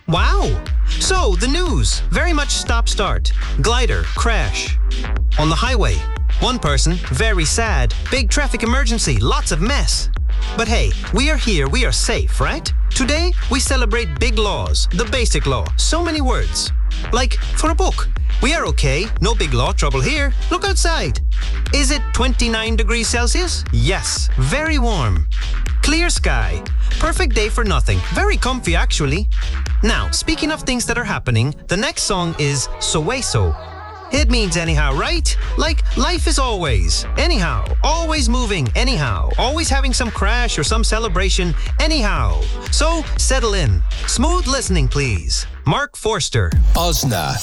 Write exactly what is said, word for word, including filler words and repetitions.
Wow! So, the news. Very much stop-start. Glider, crash. On the highway. One person, very sad. Big traffic emergency, lots of mess. But hey, we are here, we are safe, right? Today, we celebrate big laws, the basic law. So many words. Like, for a book. We are okay, no big law trouble here. Look outside. Is it twenty-nine degrees Celsius? Yes, very warm. Clear sky. Perfect day for nothing. Very comfy, actually. Now, speaking of things that are happening, the next song is Soweso. It means anyhow, right? Like, life is always. Anyhow. Always moving. Anyhow. Always having some crash or some celebration. Anyhow. So, settle in. Smooth listening, please. Mark Forster. Osna